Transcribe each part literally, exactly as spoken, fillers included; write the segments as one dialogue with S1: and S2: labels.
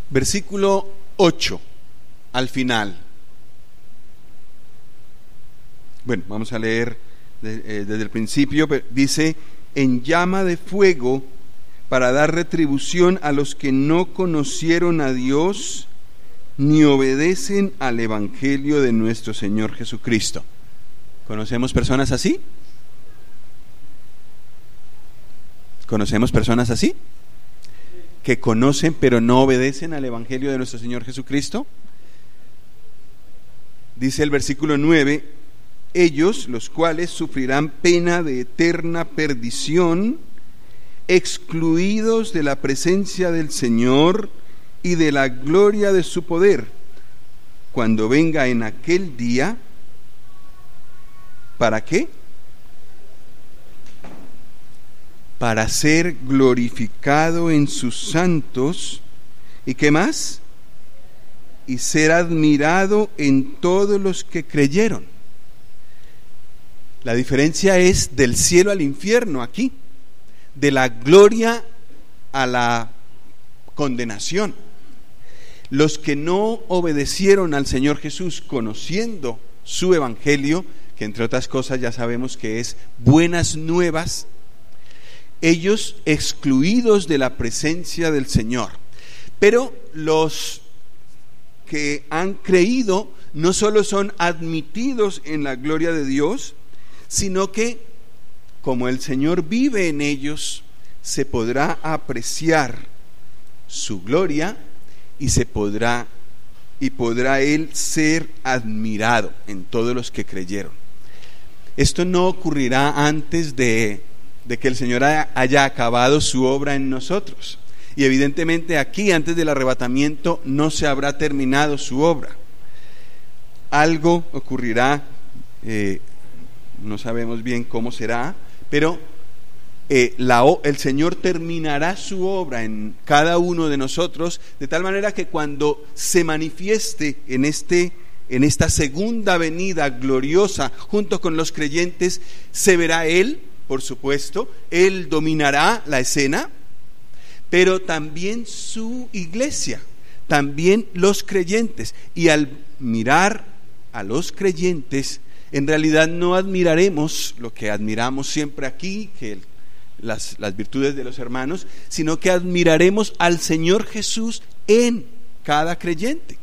S1: Versículo ocho, al final. Bueno, vamos a leer de, eh, desde el principio. Dice: en llama de fuego, para dar retribución a los que no conocieron a Dios ni obedecen al Evangelio de nuestro Señor Jesucristo. ¿Conocemos personas así? ¿Conocemos personas así? Que conocen pero no obedecen al Evangelio de nuestro Señor Jesucristo. Dice el versículo nueve: ellos, los cuales sufrirán pena de eterna perdición, excluidos de la presencia del Señor y de la gloria de su poder, cuando venga en aquel día. ¿Para qué? Para ser glorificado en sus santos. ¿Y qué más? Y ser admirado en todos los que creyeron. La diferencia es del cielo al infierno aquí, de la gloria a la condenación. Los que no obedecieron al Señor Jesús conociendo su evangelio, que entre otras cosas ya sabemos que es buenas nuevas, ellos excluidos de la presencia del Señor. Pero los que han creído no solo son admitidos en la gloria de Dios, sino que como el Señor vive en ellos, se podrá apreciar su gloria y se podrá y podrá Él ser admirado en todos los que creyeron. Esto no ocurrirá antes de, de que el Señor haya, haya acabado su obra en nosotros. Y evidentemente aquí, antes del arrebatamiento, no se habrá terminado su obra. Algo ocurrirá, eh, no sabemos bien cómo será, pero eh, la, el Señor terminará su obra en cada uno de nosotros, de tal manera que cuando se manifieste en, este, en esta segunda venida gloriosa junto con los creyentes, se verá Él, por supuesto, Él dominará la escena, pero también su iglesia, también los creyentes. Y al mirar a los creyentes, en realidad no admiraremos lo que admiramos siempre aquí, que las, las virtudes de los hermanos, sino que admiraremos al Señor Jesús en cada creyente.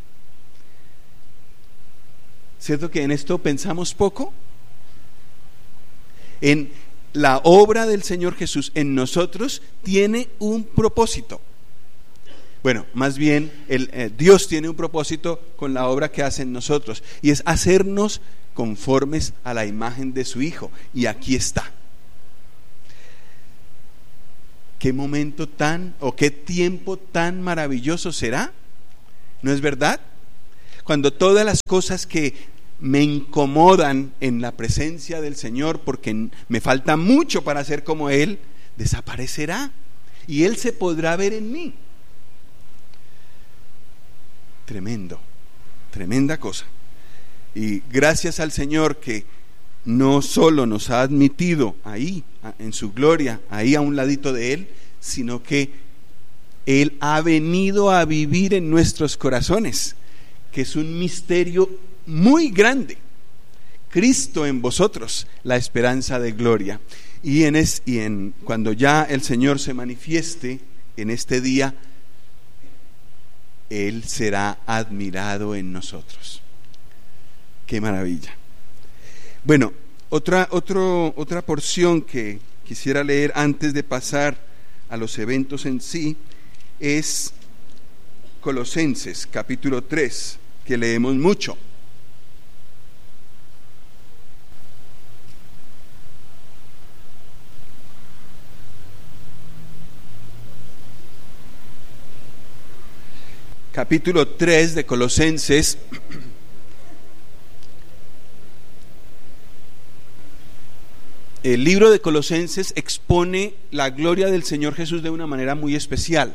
S1: ¿Cierto que en esto pensamos poco? En la obra del Señor Jesús en nosotros tiene un propósito. Bueno, más bien el, eh, Dios tiene un propósito con la obra que hace en nosotros, y es hacernos conformes a la imagen de su Hijo. Y aquí está. ¿Qué momento tan o qué tiempo tan maravilloso será? ¿No es verdad? Cuando todas las cosas que me incomodan en la presencia del Señor, porque me falta mucho para ser como Él, desaparecerá y Él se podrá ver en mí. Tremendo, tremenda cosa. Y gracias al Señor que no solo nos ha admitido ahí en su gloria, ahí a un ladito de Él, sino que Él ha venido a vivir en nuestros corazones, que es un misterio muy grande. Cristo en vosotros, la esperanza de gloria. Y en, es, y en cuando ya el Señor se manifieste en este día, Él será admirado en nosotros. ¡Qué maravilla! Bueno, otra, otro, otra porción que quisiera leer antes de pasar a los eventos en sí es Colosenses capítulo tres, que leemos mucho. Capítulo tres de Colosenses. El libro de Colosenses expone la gloria del Señor Jesús de una manera muy especial,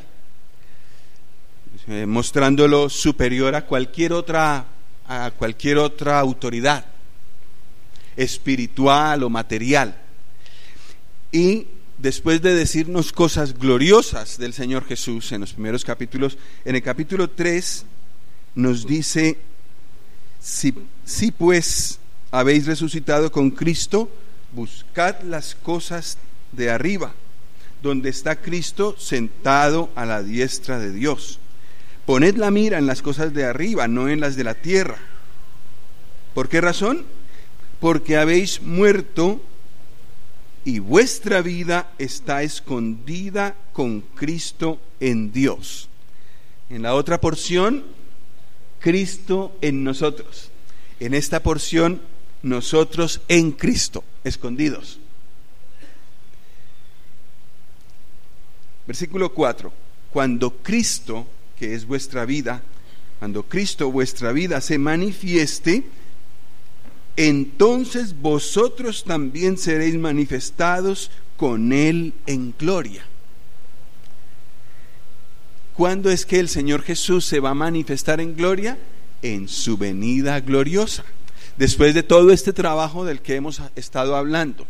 S1: eh, mostrándolo superior a cualquier otra, a cualquier otra autoridad espiritual o material. Y después de decirnos cosas gloriosas del Señor Jesús en los primeros capítulos, en el capítulo tres nos dice: si, si pues habéis resucitado con Cristo, buscad las cosas de arriba, donde está Cristo sentado a la diestra de Dios. Poned la mira en las cosas de arriba, no en las de la tierra. ¿Por qué razón? Porque habéis muerto y vuestra vida está escondida con Cristo en Dios. En la otra porción, Cristo en nosotros. En esta porción, nosotros en Cristo, escondidos. Versículo cuatro. Cuando Cristo, que es vuestra vida, cuando Cristo vuestra vida se manifieste, entonces vosotros también seréis manifestados con Él en gloria. ¿Cuándo es que el Señor Jesús se va a manifestar en gloria? En su venida gloriosa, después de todo este trabajo del que hemos estado hablando.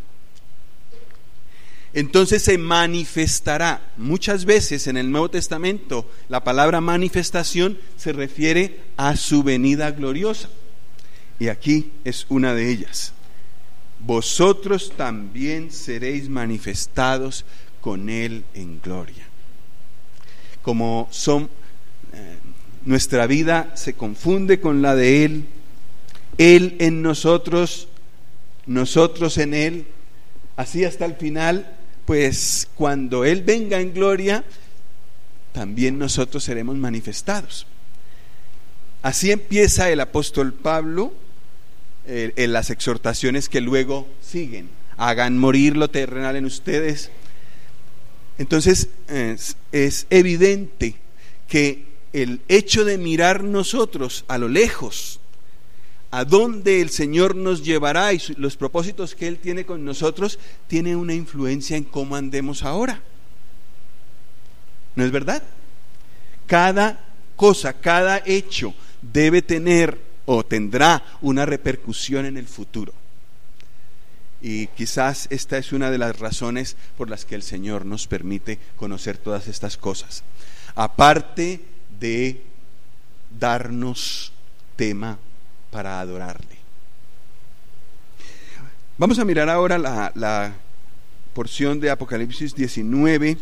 S1: Entonces se manifestará. Muchas veces en el Nuevo Testamento la palabra manifestación se refiere a su venida gloriosa, y aquí es una de ellas. Vosotros también seréis manifestados con Él en gloria. Como son, eh, nuestra vida se confunde con la de Él, Él en nosotros, nosotros en Él, así hasta el final. Pues cuando Él venga en gloria, también nosotros seremos manifestados. Así empieza el apóstol Pablo eh, en las exhortaciones que luego siguen. Hagan morir lo terrenal en ustedes. Entonces es, es evidente que el hecho de mirar nosotros a lo lejos, a dónde el Señor nos llevará y los propósitos que Él tiene con nosotros, tiene una influencia en cómo andemos ahora. ¿No es verdad? Cada cosa, cada hecho debe tener o tendrá una repercusión en el futuro. Y quizás esta es una de las razones por las que el Señor nos permite conocer todas estas cosas, aparte de darnos tema para adorarle. Vamos a mirar ahora la, la porción de Apocalipsis diecinueve.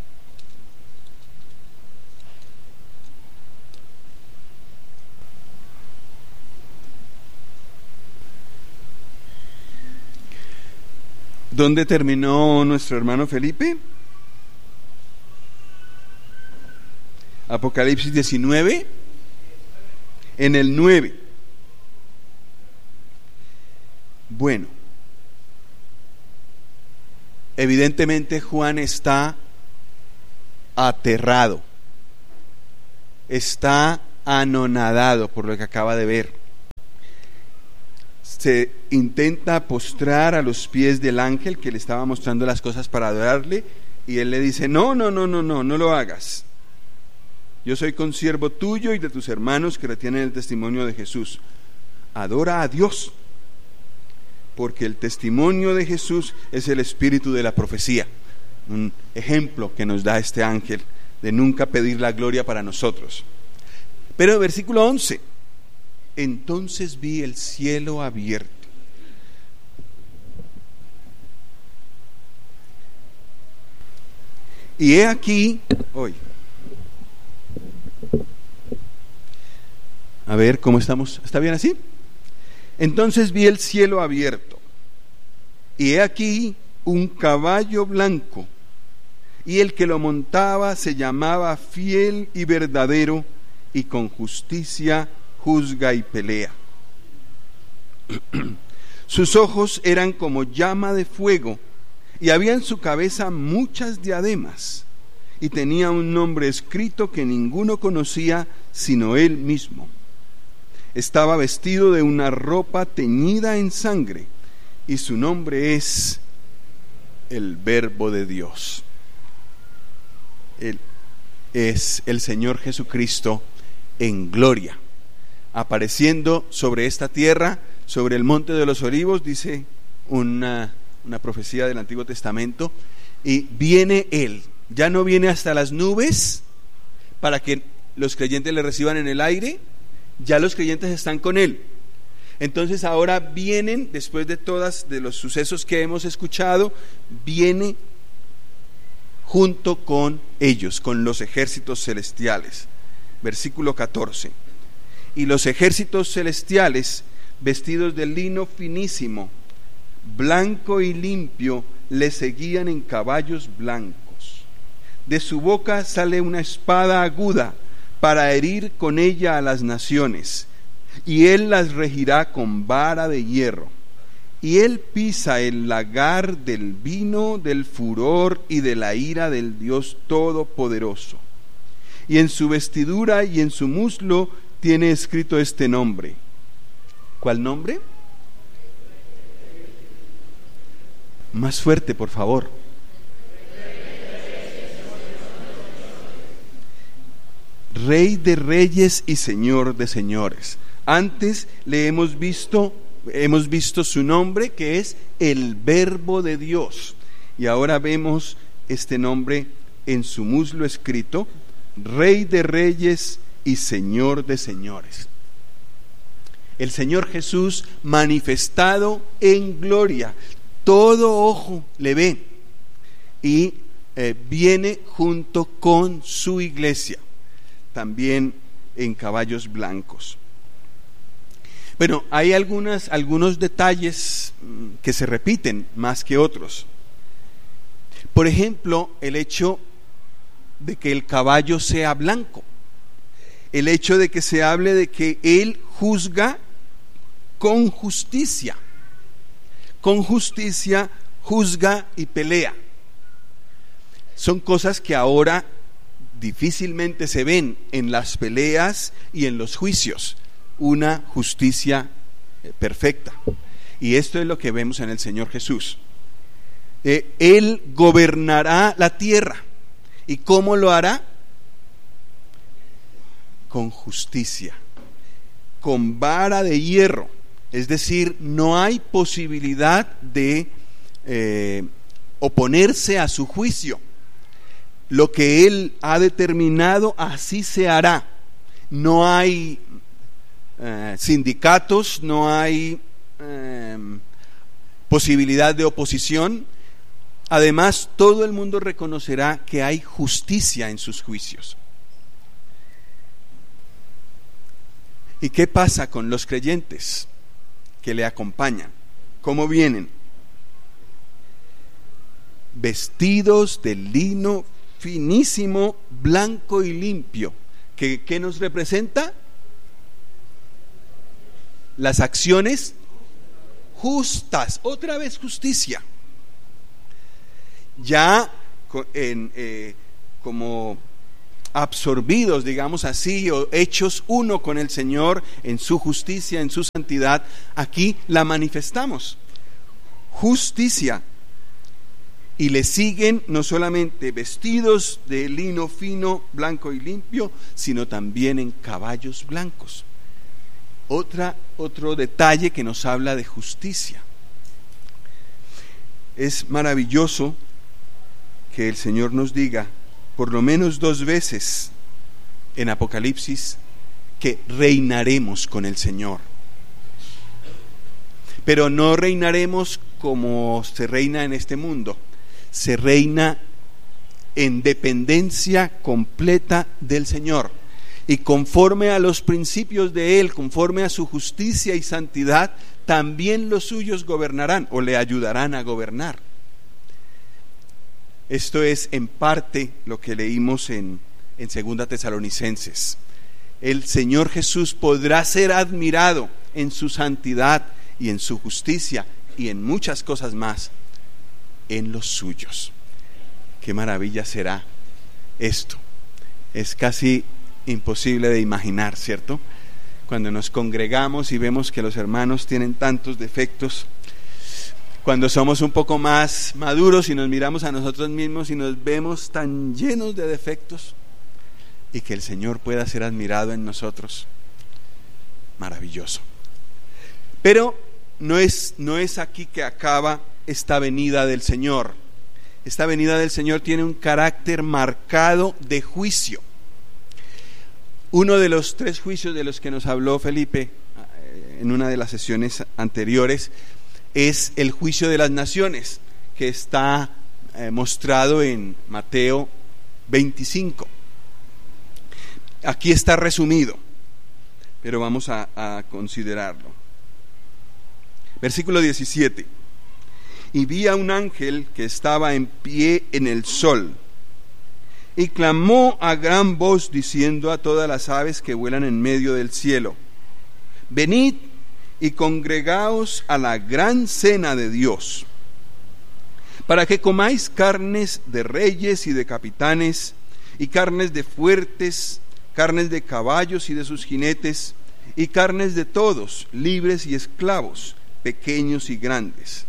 S1: ¿Dónde terminó nuestro hermano Felipe? Apocalipsis diecinueve, en el nueve. Bueno, evidentemente Juan está aterrado, está anonadado por lo que acaba de ver. Se intenta postrar a los pies del ángel que le estaba mostrando las cosas para adorarle, y él le dice: no, no, no, no, no, no lo hagas. Yo soy consiervo tuyo y de tus hermanos que retienen el testimonio de Jesús. Adora a Dios, porque el testimonio de Jesús es el espíritu de la profecía. Un ejemplo que nos da este ángel de nunca pedir la gloria para nosotros. Pero el versículo once: entonces vi el cielo abierto. Y he aquí, hoy, a ver cómo estamos, ¿está bien así? Entonces vi el cielo abierto, y he aquí un caballo blanco, y el que lo montaba se llamaba Fiel y Verdadero, y con justicia juzga y pelea. Sus ojos eran como llama de fuego, y había en su cabeza muchas diademas, y tenía un nombre escrito que ninguno conocía sino él mismo. Estaba vestido de una ropa teñida en sangre, y su nombre es el Verbo de Dios. Él es el Señor Jesucristo en gloria, apareciendo sobre esta tierra, sobre el monte de los Olivos, dice una, una profecía del Antiguo Testamento. y viene Él. Ya no viene hasta las nubes para que los creyentes le reciban en el aire, ya los creyentes están con Él. Entonces ahora vienen, después de todas de los sucesos que hemos escuchado, viene junto con ellos, con los ejércitos celestiales. Versículo catorce. Y los ejércitos celestiales, vestidos de lino finísimo, blanco y limpio, le seguían en caballos blancos. De su boca sale una espada aguda para herir con ella a las naciones, y él las regirá con vara de hierro. Y él pisa el lagar del vino del furor y de la ira del Dios Todopoderoso. Y en su vestidura y en su muslo tiene escrito este nombre. ¿Cuál nombre? Más fuerte, por favor. Rey de reyes y Señor de señores. Antes le hemos visto, hemos visto su nombre, que es el Verbo de Dios. Y ahora vemos este nombre en su muslo escrito, Rey de reyes y Señor de señores. El Señor Jesús manifestado en gloria. Todo ojo le ve y eh, viene junto con su iglesia, también en caballos blancos. Bueno, hay algunas, algunos detalles que se repiten más que otros. Por ejemplo, el hecho de que el caballo sea blanco, el hecho de que se hable de que Él juzga con justicia, con justicia juzga y pelea. Son cosas que ahora difícilmente se ven en las peleas y en los juicios, una justicia perfecta. Y esto es lo que vemos en el Señor Jesús. Eh, Él gobernará la tierra. ¿Y cómo lo hará? Con justicia, con vara de hierro. Es decir, no hay posibilidad de eh, oponerse a su juicio. Lo que Él ha determinado, así se hará. No hay eh, sindicatos, no hay eh, posibilidad de oposición. Además, todo el mundo reconocerá que hay justicia en sus juicios. ¿Y qué pasa con los creyentes que le acompañan? ¿Cómo vienen? Vestidos de lino finísimo, blanco y limpio. ¿Qué, qué nos representa? Las acciones justas. Otra vez justicia. Ya en, eh, como absorbidos, digamos así, o hechos uno con el Señor en su justicia, en su santidad, aquí la manifestamos. Justicia. Y le siguen no solamente vestidos de lino fino, blanco y limpio, sino también en caballos blancos. Otra, otro detalle que nos habla de justicia. Es maravilloso que el Señor nos diga por lo menos dos veces en Apocalipsis que reinaremos con el Señor. Pero no reinaremos como se reina en este mundo. Se reina en dependencia completa del Señor, y conforme a los principios de Él, conforme a su justicia y santidad, también los suyos gobernarán o le ayudarán a gobernar. Esto es en parte lo que leímos en, en Segunda Tesalonicenses. El Señor Jesús podrá ser admirado en su santidad y en su justicia y en muchas cosas más en los suyos. Qué maravilla será esto. Es casi imposible de imaginar, ¿cierto? Cuando nos congregamos y vemos que los hermanos tienen tantos defectos, cuando somos un poco más maduros y nos miramos a nosotros mismos y nos vemos tan llenos de defectos, y que el Señor pueda ser admirado en nosotros, maravilloso. Pero no es, no es aquí que acaba esta venida del Señor. esta venida del Señor tiene un carácter marcado de juicio. Uno de los tres juicios de los que nos habló Felipe en una de las sesiones anteriores es el juicio de las naciones, que está eh, mostrado en Mateo veinticinco. Aquí está resumido, pero vamos a, a considerarlo. Versículo diecisiete. Y vi a un ángel que estaba en pie en el sol, y clamó a gran voz diciendo a todas las aves que vuelan en medio del cielo: venid y congregaos a la gran cena de Dios, para que comáis carnes de reyes y de capitanes, y carnes de fuertes, carnes de caballos y de sus jinetes, y carnes de todos, libres y esclavos, pequeños y grandes.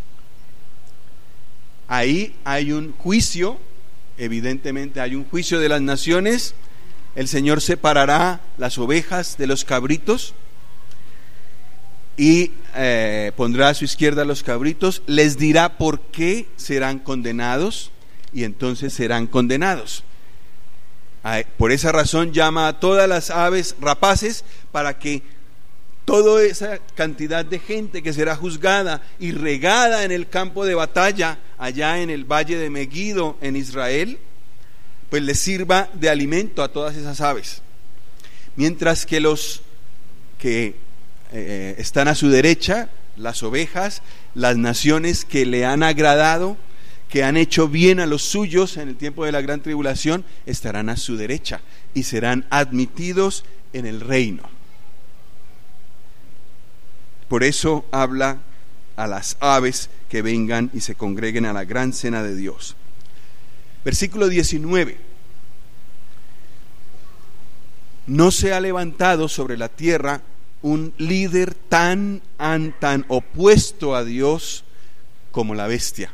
S1: Ahí hay un juicio, evidentemente hay un juicio de las naciones. El Señor separará las ovejas de los cabritos y eh, pondrá a su izquierda a los cabritos, les dirá por qué serán condenados y entonces serán condenados. Por esa razón llama a todas las aves rapaces, para que toda esa cantidad de gente que será juzgada y regada en el campo de batalla allá en el valle de Megiddo en Israel, pues les sirva de alimento a todas esas aves. Mientras que los que eh, están a su derecha, las ovejas, las naciones que le han agradado, que han hecho bien a los suyos en el tiempo de la gran tribulación, estarán a su derecha y serán admitidos en el reino. Por eso habla a las aves que vengan y se congreguen a la gran cena de Dios. Versículo diecinueve. No se ha levantado sobre la tierra un líder tan, tan opuesto a Dios como la bestia.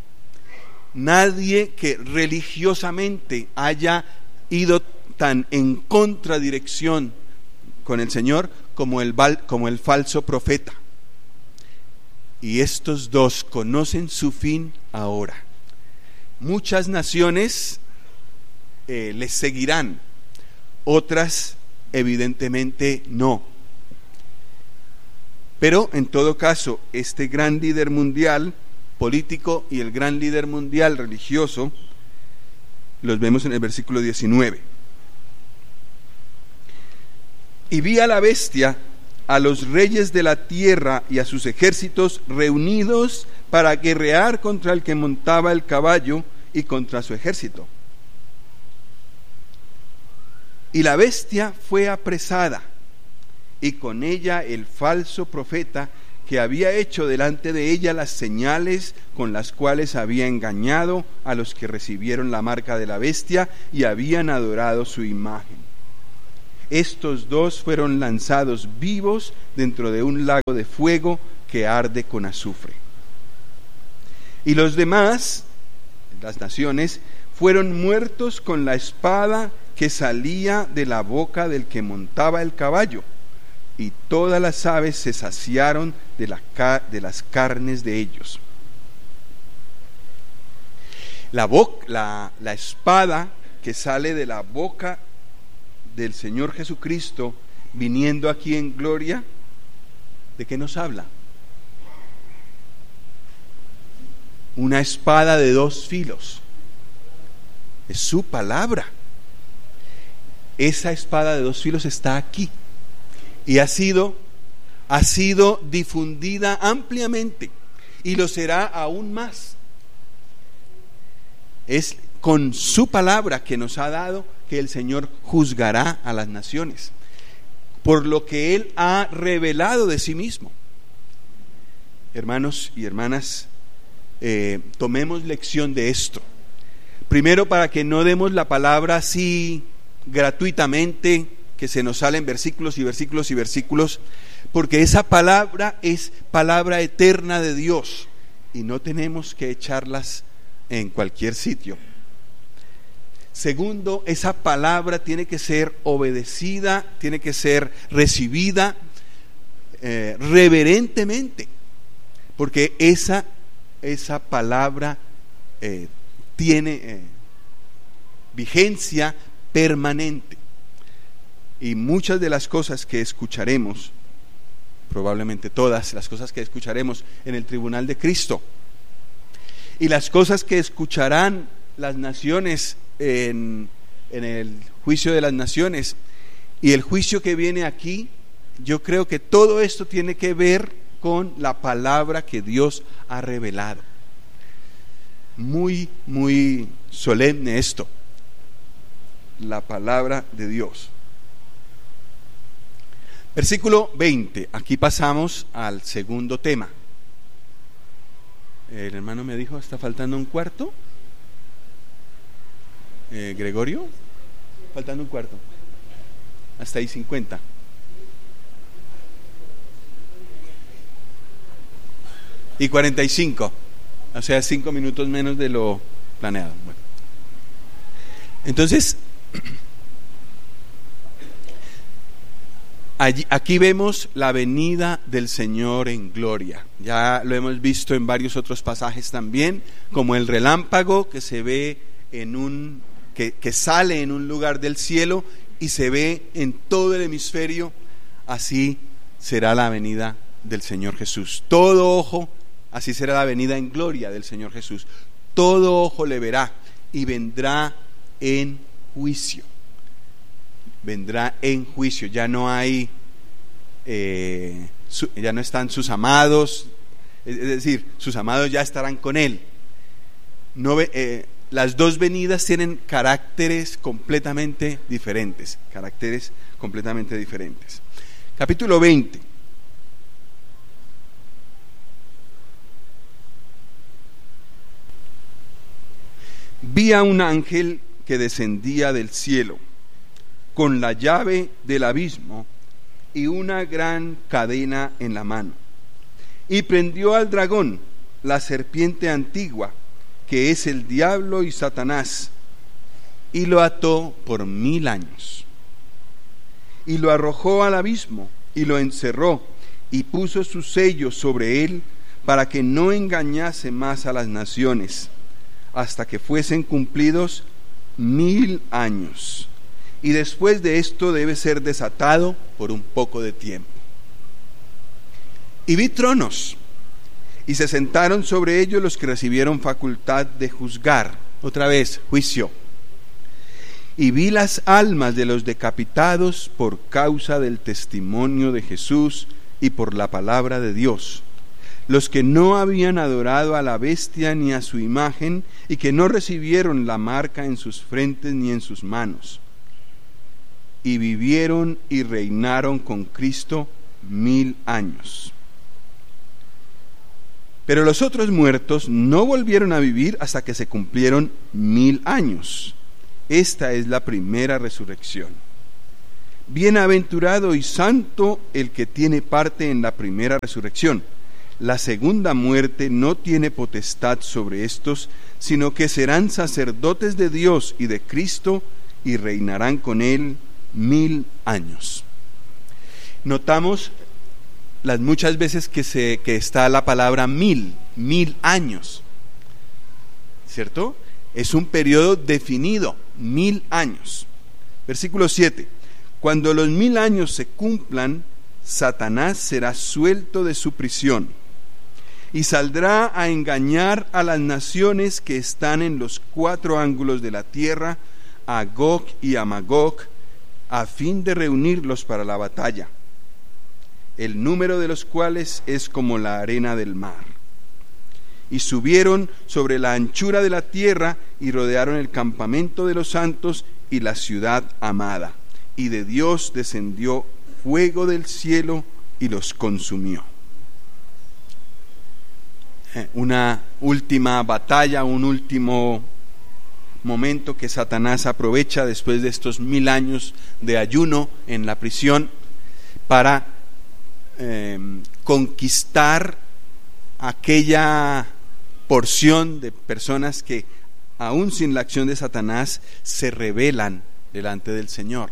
S1: Nadie que religiosamente haya ido tan en contradirección con el Señor como el, como el falso profeta. Y estos dos conocen su fin ahora. Muchas naciones eh, les seguirán, otras evidentemente no. Pero en todo caso, este gran líder mundial político y el gran líder mundial religioso los vemos en el versículo diecinueve. Y vi a la bestia, a los reyes de la tierra y a sus ejércitos reunidos para guerrear contra el que montaba el caballo y contra su ejército. Y la bestia fue apresada, y con ella el falso profeta, que había hecho delante de ella las señales con las cuales había engañado a los que recibieron la marca de la bestia y habían adorado su imagen. Estos dos fueron lanzados vivos dentro de un lago de fuego que arde con azufre. Y los demás, las naciones, fueron muertos con la espada que salía de la boca del que montaba el caballo, y todas las aves se saciaron de, la, de las carnes de ellos. La, boca, la, la espada que sale de la boca del Señor Jesucristo viniendo aquí en gloria, ¿de qué nos habla? Una espada de dos filos. Es su palabra. Esa espada de dos filos está aquí y ha sido ha sido difundida ampliamente y lo será aún más. Es con su palabra que nos ha dado que el Señor juzgará a las naciones por lo que Él ha revelado de sí mismo. Hermanos y hermanas, eh, tomemos lección de esto. Primero, para que no demos la palabra así gratuitamente, que se nos salen versículos y versículos y versículos, porque esa palabra es palabra eterna de Dios y no tenemos que echarlas en cualquier sitio. Segundo, esa palabra tiene que ser obedecida, tiene que ser recibida eh, reverentemente, porque esa, esa palabra eh, tiene eh, vigencia permanente. Y muchas de las cosas que escucharemos, probablemente todas las cosas que escucharemos en el tribunal de Cristo, y las cosas que escucharán las naciones en, en el juicio de las naciones, y el juicio que viene aquí, yo creo que todo esto tiene que ver con la palabra que Dios ha revelado. Muy, muy solemne esto, la palabra de Dios. Versículo veinte, aquí pasamos al segundo tema. El hermano me dijo, ¿está faltando un cuarto? Eh, Gregorio, faltando un cuarto. Hasta ahí cincuenta. Y cuarenta y cinco, o sea, cinco minutos menos de lo planeado. Bueno. Entonces, allí, aquí vemos la venida del Señor en gloria. Ya lo hemos visto en varios otros pasajes también, como el relámpago que se ve en un, que, que sale en un lugar del cielo y se ve en todo el hemisferio. Así será la venida del Señor Jesús. Todo ojo, así será la venida en gloria del Señor Jesús. Todo ojo le verá y vendrá en juicio. Vendrá en juicio. Ya no hay, eh, su, ya no están sus amados, es decir, sus amados ya estarán con Él. No, eh, las dos venidas tienen caracteres completamente diferentes, caracteres completamente diferentes. Capítulo veinte. Vi a un ángel que descendía del cielo con la llave del abismo y una gran cadena en la mano, y prendió al dragón, la serpiente antigua, que es el diablo y Satanás, y lo ató por mil años, y lo arrojó al abismo, y lo encerró, y puso su sello sobre él, para que no engañase más a las naciones, hasta que fuesen cumplidos mil años. Y después de esto debe ser desatado por un poco de tiempo. Y vi tronos, y se sentaron sobre ellos los que recibieron facultad de juzgar. Otra vez, juicio. Y vi las almas de los decapitados por causa del testimonio de Jesús y por la palabra de Dios, los que no habían adorado a la bestia ni a su imagen, y que no recibieron la marca en sus frentes ni en sus manos. Y vivieron y reinaron con Cristo mil años. Pero los otros muertos no volvieron a vivir hasta que se cumplieron mil años. Esta es la primera resurrección. Bienaventurado y santo el que tiene parte en la primera resurrección. La segunda muerte no tiene potestad sobre estos, sino que serán sacerdotes de Dios y de Cristo, y reinarán con él mil años. Notamos las muchas veces que, se, que está la palabra mil, mil años, ¿cierto? Es un periodo definido, mil años. Versículo siete. Cuando los mil años se cumplan, Satanás será suelto de su prisión y saldrá a engañar a las naciones que están en los cuatro ángulos de la tierra, a Gog y a Magog, a fin de reunirlos para la batalla, el número de los cuales es como la arena del mar. Y subieron sobre la anchura de la tierra y rodearon el campamento de los santos y la ciudad amada. Y de Dios descendió fuego del cielo y los consumió. Una última batalla, un último momento que Satanás aprovecha después de estos mil años de ayuno en la prisión para eh, conquistar aquella porción de personas que aún sin la acción de Satanás se rebelan delante del Señor.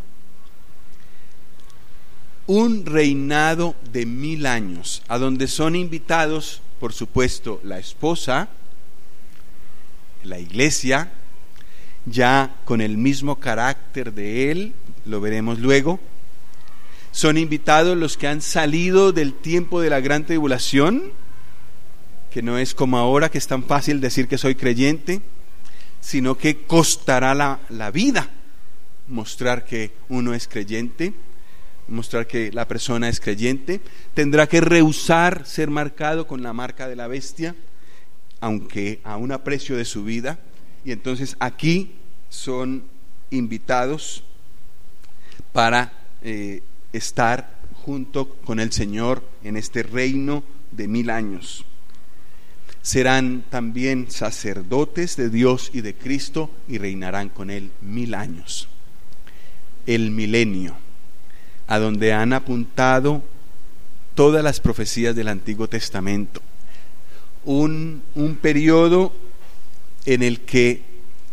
S1: Un reinado de mil años, a donde son invitados, por supuesto, la esposa, la iglesia, ya con el mismo carácter de Él, lo veremos luego. Son invitados los que han salido del tiempo de la gran tribulación, que no es como ahora que es tan fácil decir que soy creyente, sino que costará la, la vida mostrar que uno es creyente, mostrar que la persona es creyente. Tendrá que rehusar ser marcado con la marca de la bestia, aunque a un aprecio de su vida. Y entonces aquí son invitados para eh, estar junto con el Señor en este reino de mil años. Serán también sacerdotes de Dios y de Cristo y reinarán con Él mil años. El milenio, a donde han apuntado todas las profecías del Antiguo Testamento. Un, un periodo en el que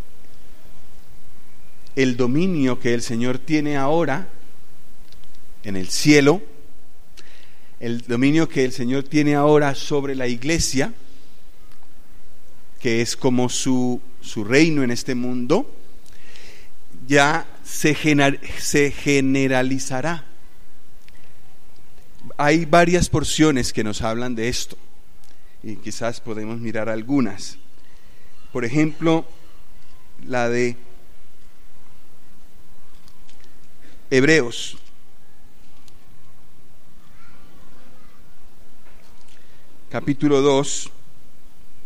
S1: el dominio que el Señor tiene ahora en el cielo, el dominio que el Señor tiene ahora sobre la iglesia, que es como su, su reino en este mundo, ya se, gener, se generalizará. Hay varias porciones que nos hablan de esto y quizás podemos mirar algunas. Por ejemplo, la de Hebreos, capítulo dos,